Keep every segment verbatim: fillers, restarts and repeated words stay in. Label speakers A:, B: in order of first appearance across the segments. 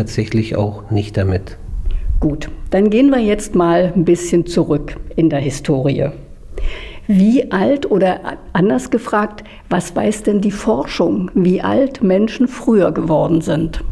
A: tatsächlich auch nicht damit.
B: Gut, dann gehen wir jetzt mal ein bisschen zurück in der Historie. Wie alt oder anders gefragt, was weiß denn die Forschung, wie alt Menschen früher geworden sind?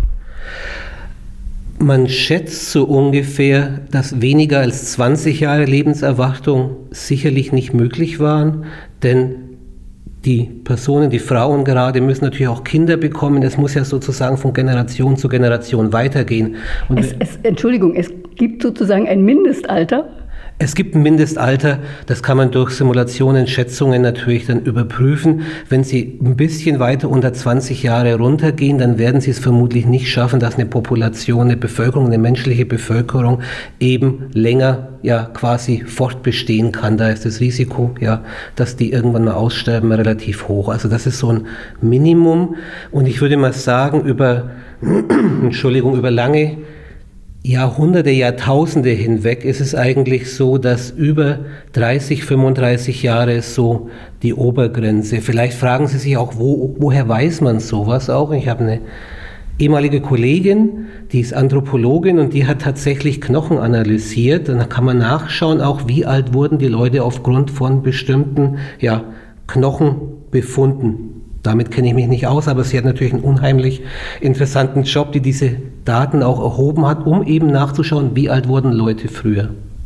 A: Man schätzt so ungefähr, dass weniger als zwanzig Jahre Lebenserwartung sicherlich nicht möglich waren, denn die Personen, die Frauen gerade, müssen natürlich auch Kinder bekommen. Es muss ja sozusagen von Generation zu Generation weitergehen. Und
B: es, es, Entschuldigung, es gibt sozusagen ein Mindestalter?
A: Es gibt ein Mindestalter, das kann man durch Simulationen, Schätzungen natürlich dann überprüfen. Wenn Sie ein bisschen weiter unter zwanzig Jahre runtergehen, dann werden Sie es vermutlich nicht schaffen, dass eine Population, eine Bevölkerung, eine menschliche Bevölkerung eben länger ja quasi fortbestehen kann. Da ist das Risiko, ja, dass die irgendwann mal aussterben, relativ hoch. Also das ist so ein Minimum. Und ich würde mal sagen, über, Entschuldigung, über lange Jahrhunderte, Jahrtausende hinweg ist es eigentlich so, dass über dreißig, fünfunddreißig Jahre so die Obergrenze. Vielleicht fragen Sie sich auch, wo, woher weiß man sowas auch? Ich habe eine ehemalige Kollegin, die ist Anthropologin und die hat tatsächlich Knochen analysiert. Und da kann man nachschauen, auch wie alt wurden die Leute aufgrund von bestimmten ja, Knochenbefunden. Damit kenne ich mich nicht aus, aber sie hat natürlich einen unheimlich interessanten Job, die diese Daten auch erhoben hat, um eben nachzuschauen, wie alt wurden Leute früher.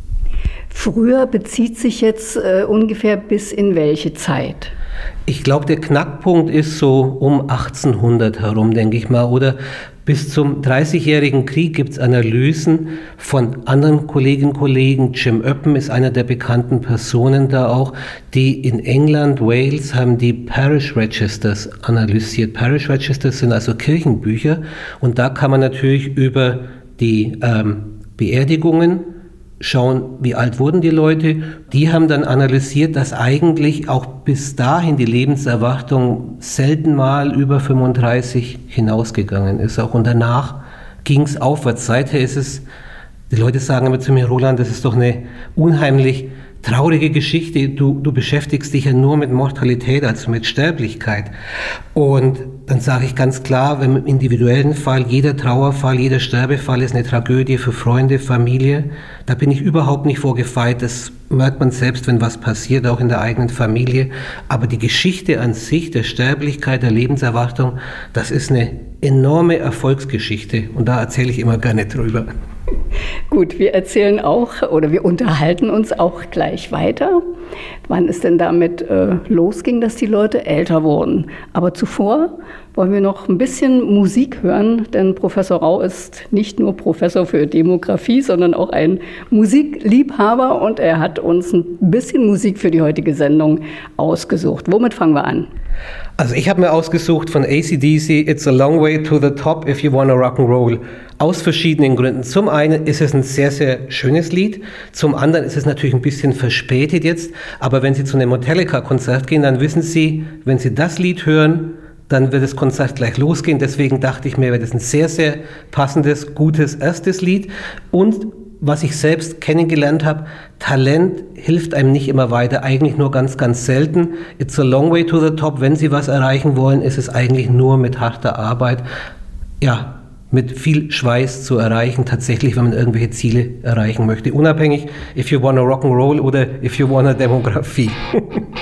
B: Früher bezieht sich jetzt äh, ungefähr bis in welche Zeit?
A: Ich glaube, der Knackpunkt ist so um achtzehnhundert herum, denke ich mal, oder bis zum dreißigjährigen Krieg gibt es Analysen von anderen Kolleginnen und Kollegen. Jim Oppen ist einer der bekannten Personen da auch, die in England, Wales haben die Parish Registers analysiert. Parish Registers sind also Kirchenbücher und da kann man natürlich über die ähm, Beerdigungen schauen, wie alt wurden die Leute. Die haben dann analysiert, dass eigentlich auch bis dahin die Lebenserwartung selten mal über fünfunddreißig hinausgegangen ist. Auch und danach ging es aufwärts. Seither ist es, die Leute sagen immer zu mir, Roland, das ist doch eine unheimlich traurige Geschichte. Du, du beschäftigst dich ja nur mit Mortalität, also mit Sterblichkeit. Und dann sage ich ganz klar, wenn im individuellen Fall, jeder Trauerfall, jeder Sterbefall ist eine Tragödie für Freunde, Familie. Da bin ich überhaupt nicht vorgefeit. Das merkt man selbst, wenn was passiert, auch in der eigenen Familie. Aber die Geschichte an sich, der Sterblichkeit, der Lebenserwartung, das ist eine enorme Erfolgsgeschichte. Und da erzähle ich immer gerne drüber.
B: Gut, wir erzählen auch oder wir unterhalten uns auch gleich weiter, wann es denn damit äh, losging, dass die Leute älter wurden. Aber zuvor wollen wir noch ein bisschen Musik hören, denn Professor Rau ist nicht nur Professor für Demografie, sondern auch ein Musikliebhaber und er hat uns ein bisschen Musik für die heutige Sendung ausgesucht. Womit fangen wir an?
A: Also ich habe mir ausgesucht von A C D C, It's a Long Way to the Top if you wanna rock and roll. Aus verschiedenen Gründen. Zum einen ist es ein sehr, sehr schönes Lied. Zum anderen ist es natürlich ein bisschen verspätet jetzt. Aber wenn Sie zu einem Metallica-Konzert gehen, dann wissen Sie, wenn Sie das Lied hören, dann wird das Konzert gleich losgehen. Deswegen dachte ich mir, wäre das ein sehr, sehr passendes, gutes erstes Lied. Und was ich selbst kennengelernt habe, Talent hilft einem nicht immer weiter, eigentlich nur ganz, ganz selten. It's a long way to the top. Wenn Sie was erreichen wollen, ist es eigentlich nur mit harter Arbeit, ja, mit viel Schweiß zu erreichen, tatsächlich, wenn man irgendwelche Ziele erreichen möchte. Unabhängig, if you wanna rock and roll oder if you wanna Demografie.